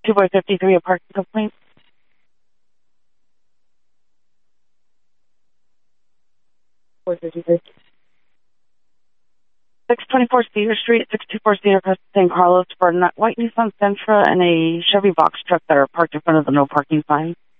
2 by 53, a parking complaint. 453. 624 Cedar Street, 624 Cedar Crest, San Carlos, for a white Nissan Sentra and a Chevy box truck that are parked in front of the no parking sign.